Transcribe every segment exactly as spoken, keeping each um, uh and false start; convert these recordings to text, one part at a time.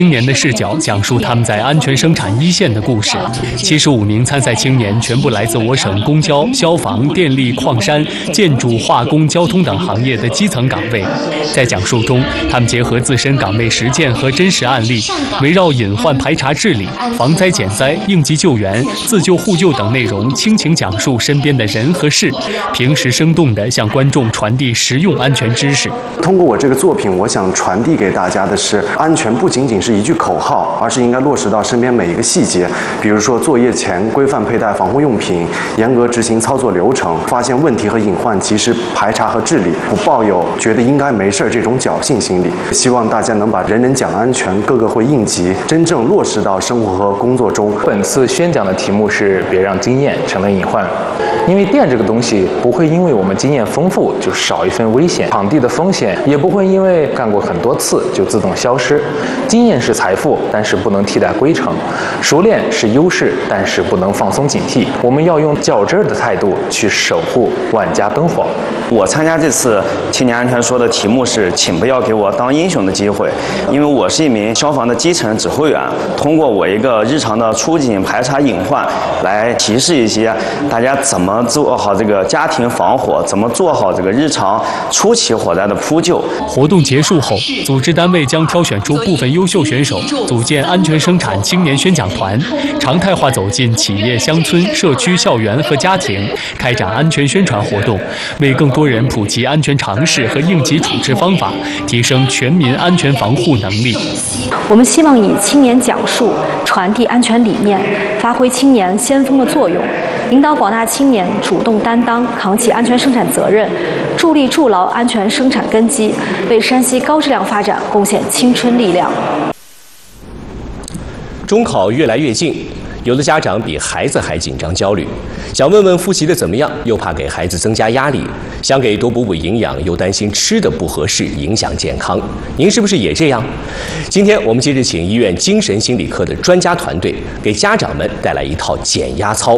青年的视角讲述他们在安全生产一线的故事。七十五名参赛青年全部来自我省公交、消防、电力、矿山、建筑、化工、交通等行业的基层岗位。在讲述中，他们结合自身岗位实践和真实案例，围绕隐患排查治理、防灾减灾、应急救援、自救互救等内容，倾情讲述身边的人和事，平时生动地向观众传递实用安全知识。 通过我这个作品，我想传递给大家的是，安全不仅仅是一句口号，而是应该落实到身边每一个细节。比如说，作业前规范佩戴防护用品，严格执行操作流程，发现问题和隐患及时排查和治理，不抱有觉得应该没事这种侥幸心理。希望大家能把人人讲安全，个个会应急，真正落实到生活和工作中。 本次宣讲的题目是别让经验成了隐患。因为电这个东西不会因为我们经验丰富就少一分危险，场地的风险也不会因为干过很多次就自动消失。经验是财富，但是不能替代规程；熟练是优势，但是不能放松警惕。我们要用较真儿的态度去守护万家灯火。 我参加这次青年安全说的题目是，请不要给我当英雄的机会，因为我是一名消防的基层指挥员，通过我一个日常的出警排查隐患，来提示一些大家怎么做好这个家庭防火，怎么做好这个日常初期火灾的扑救。 活动结束后，组织单位将挑选出部分优秀选手，组建安全生产青年宣讲团，常态化走进企业、乡村、社区、校园和家庭，开展安全宣传活动，为更多人普及安全常识和应急处置方法，提升全民安全防护能力。 我们希望以青年讲述、传递安全理念，发挥青年先锋的作用，引导广大青年主动担当，扛起安全生产责任，助力筑牢安全生产根基，为山西高质量发展贡献青春力量。 中考越来越近，有的家长比孩子还紧张焦虑，想问问复习的怎么样，又怕给孩子增加压力，想给多补补营养，又担心吃的不合适影响健康。您是不是也这样？今天我们接着请医院精神心理科的专家团队，给家长们带来一套减压操。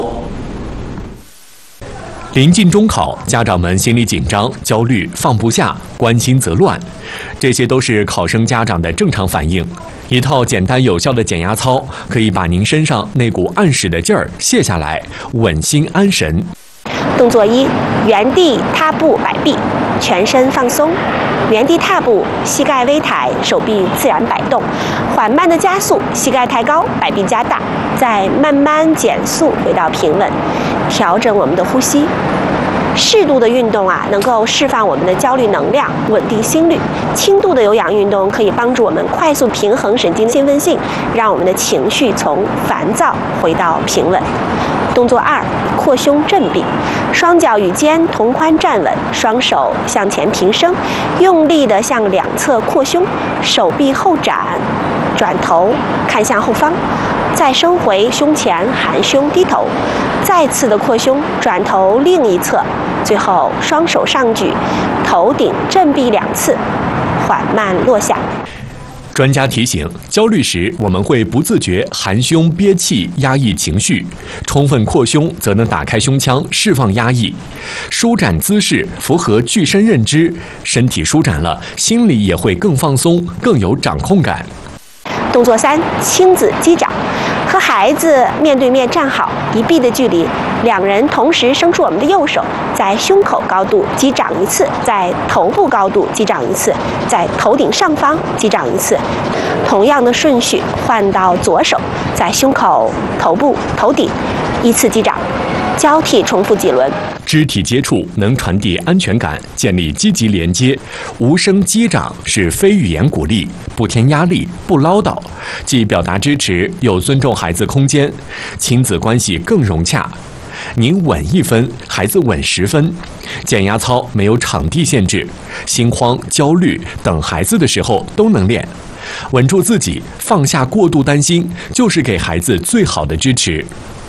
临近中考，家长们心里紧张、焦虑、放不下，关心则乱，这些都是考生家长的正常反应。一套简单有效的减压操，可以把您身上那股暗使的劲儿卸下来，稳心安神。 动作一：原地踏步摆臂，全身放松。原地踏步，膝盖微抬，手臂自然摆动，缓慢的加速，膝盖抬高，摆臂加大，再慢慢减速回到平稳，调整我们的呼吸。适度的运动啊，能够释放我们的焦虑能量，稳定心率；轻度的有氧运动可以帮助我们快速平衡神经兴奋性，让我们的情绪从烦躁回到平稳。动作二：扩胸振臂，双脚与肩同宽站稳，双手向前平伸，用力地向两侧扩胸，手臂后展，转头看向后方，再收回胸前，含胸低头，再次的扩胸，转头另一侧，最后双手上举，头顶振臂两次，缓慢落下。 专家提醒，焦虑时我们会不自觉含胸憋气，压抑情绪；充分扩胸则能打开胸腔，释放压抑。舒展姿势符合具身认知，身体舒展了，心里也会更放松，更有掌控感。 动作三：亲子击掌。和孩子面对面站好，一臂的距离，两人同时伸出我们的右手，在胸口高度击掌一次，在头部高度击掌一次，在头顶上方击掌一次。同样的顺序换到左手，在胸口、头部、头顶依次击掌，交替重复几轮。 肢体接触能传递安全感，建立积极连接。无声击掌是非语言鼓励，不添压力，不唠叨，既表达支持，又尊重孩子空间，亲子关系更融洽。您稳一分，孩子稳十分。减压操没有场地限制，心慌、焦虑等孩子的时候都能练。稳住自己，放下过度担心，就是给孩子最好的支持。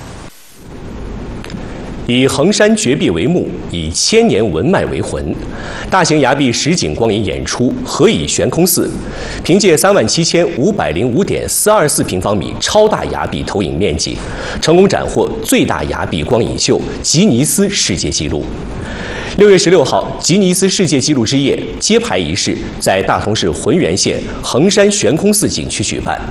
以衡山绝壁为目，以千年文脉为魂。大型崖壁实景光影演出《何以悬空寺》，凭借三万七千五百零五点四二四平方米超大崖壁投影面积，成功斩获最大崖壁光影秀吉尼斯世界纪录。六月十六号，吉尼斯世界纪录之夜揭牌仪式在大同市浑源县衡山悬空寺景区举办。